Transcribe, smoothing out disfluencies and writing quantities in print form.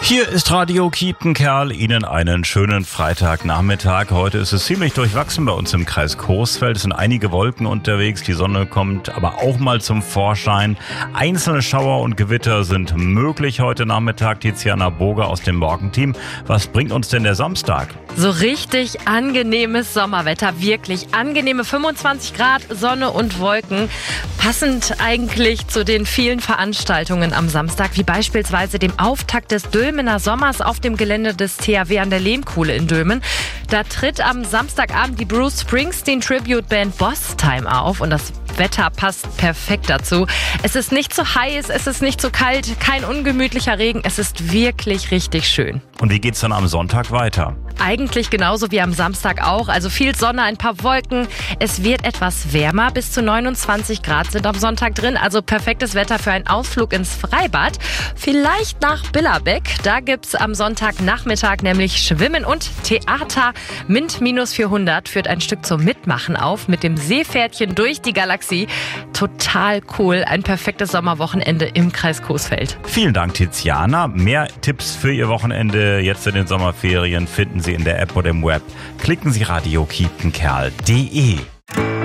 Hier ist Radio Kiepenkerl. Ihnen einen schönen Freitagnachmittag. Heute ist es ziemlich durchwachsen bei uns im Kreis Coesfeld. Es sind einige Wolken unterwegs. Die Sonne kommt aber auch mal zum Vorschein. Einzelne Schauer und Gewitter sind möglich heute Nachmittag. Tiziana Boger aus dem Morgenteam. Was bringt uns denn der Samstag? So richtig angenehmes Sommerwetter, wirklich angenehme 25 Grad, Sonne und Wolken. Passend eigentlich zu den vielen Veranstaltungen am Samstag, wie beispielsweise dem Auftakt des Dülmener Sommers auf dem Gelände des THW an der Lehmkuhle in Dülmen. Da tritt am Samstagabend die Bruce Springsteen Tribute Band Boss Time auf und das Wetter passt perfekt dazu. Es ist nicht zu heiß, es ist nicht zu kalt, kein ungemütlicher Regen, es ist wirklich richtig schön. Und wie geht's dann am Sonntag weiter? Eigentlich genauso wie am Samstag auch, also viel Sonne, ein paar Wolken. Es wird etwas wärmer, bis zu 29 Grad sind am Sonntag drin, also perfektes Wetter für einen Ausflug ins Freibad. Vielleicht nach Billerbeck, da gibt's am Sonntagnachmittag nämlich Schwimmen und Theater. Mint -400 führt ein Stück zum Mitmachen auf mit dem Seepferdchen durch die Galaxie. Total cool, ein perfektes Sommerwochenende im Kreis Coesfeld. Vielen Dank, Tiziana. Mehr Tipps für Ihr Wochenende jetzt in den Sommerferien finden Sie in der App oder im Web. Klicken Sie radiokiepenkerl.de.